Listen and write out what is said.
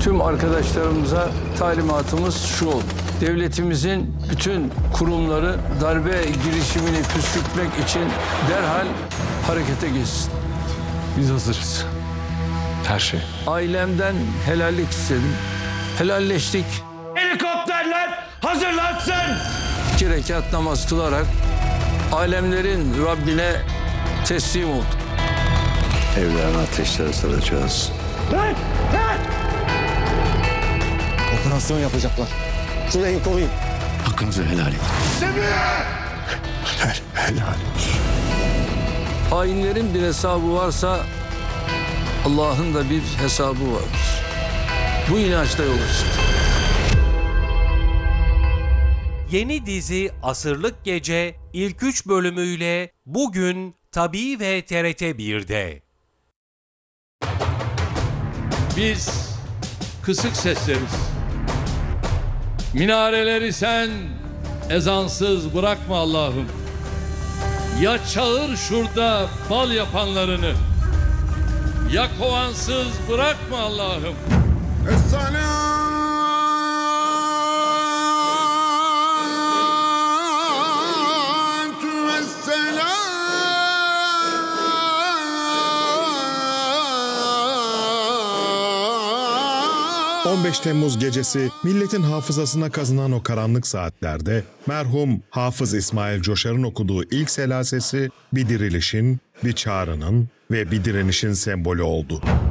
Tüm arkadaşlarımıza talimatımız şu oldu. Devletimizin bütün kurumları darbe girişimini püskürtmek için derhal harekete geçsin. Biz hazırız. Her şey. Ailemden helallik istedim. Helalleştik. Helikopterler hazırlansın. 2 rekat namaz kılarak alemlerin Rabbine teslim olduk. Evlerini ateşlere saracağız. Operasyon yapacaklar. Şurayı koruyun. Hakkınızı helal edin. Helal. Hainlerin bir hesabı varsa Allah'ın da bir hesabı vardır. Bu inançla yola çıktık. Yeni dizi Asırlık Gece ilk 3 bölümüyle bugün Tabii ve TRT 1'de. Biz kısık sesleriz. Minareleri sen ezansız bırakma Allah'ım. Ya çağır şurada bal yapanlarını. Ya kovansız bırakma Allah'ım. Vesselam. 15 Temmuz gecesi milletin hafızasına kazınan o karanlık saatlerde merhum Hafız İsmail Coşar'ın okuduğu ilk selasesi bir dirilişin, bir çağrının ve bir direnişin sembolü oldu.